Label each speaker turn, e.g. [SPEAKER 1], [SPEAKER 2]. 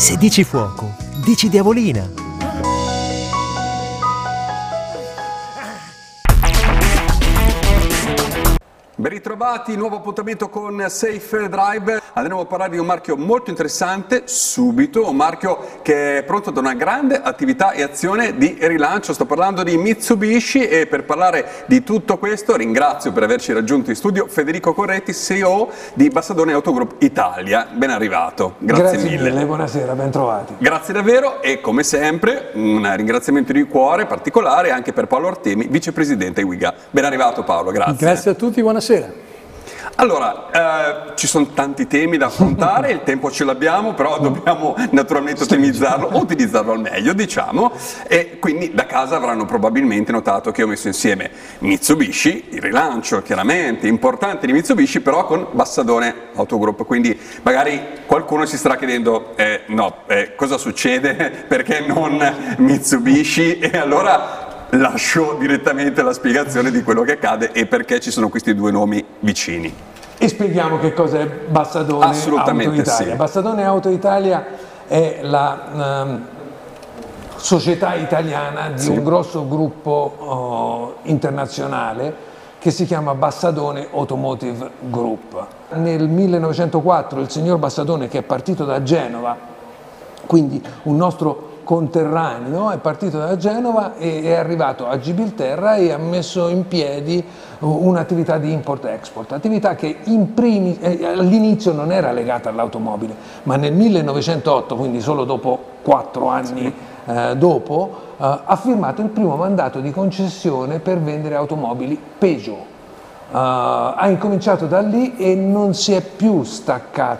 [SPEAKER 1] Se dici fuoco, dici diavolina.
[SPEAKER 2] Ben ritrovati, nuovo appuntamento con Safe Drive. Andremo a parlare di un marchio molto interessante, subito, un marchio che è pronto ad una grande attività e azione di rilancio. Sto parlando di Mitsubishi e per parlare di tutto questo ringrazio per averci raggiunto in studio Federico Corretti, CEO di Bassadone Autogroup Italia. Ben arrivato, grazie mille.
[SPEAKER 3] Buonasera, ben trovati.
[SPEAKER 2] Grazie davvero e come sempre un ringraziamento di cuore particolare anche per Paolo Artemi, vicepresidente UIGA. Ben arrivato Paolo, grazie.
[SPEAKER 3] Grazie a tutti, buonasera.
[SPEAKER 2] Allora, ci sono tanti temi da affrontare, il tempo ce l'abbiamo, però dobbiamo naturalmente ottimizzarlo, o utilizzarlo al meglio, diciamo, e quindi da casa avranno probabilmente notato che ho messo insieme Mitsubishi, il rilancio chiaramente importante di Mitsubishi, però con Bassadone Autogroup, quindi magari qualcuno si starà chiedendo, cosa succede, perché non Mitsubishi, e allora lascio direttamente la spiegazione di quello che accade e perché ci sono questi due nomi vicini.
[SPEAKER 3] E spieghiamo che cos'è Bassadone Auto Italia.
[SPEAKER 2] Sì.
[SPEAKER 3] Bassadone Auto Italia è la società italiana di un grosso gruppo internazionale che si chiama Bassadone Automotive Group. Nel 1904 il signor Bassadone, che è partito da Genova, quindi un nostro conterraneo, è partito da Genova e è arrivato a Gibilterra e ha messo in piedi un'attività di import-export, attività che all'inizio non era legata all'automobile, ma nel 1908, quindi solo dopo 4 anni dopo, ha firmato il primo mandato di concessione per vendere automobili Peugeot. Ha incominciato da lì e non si è più staccato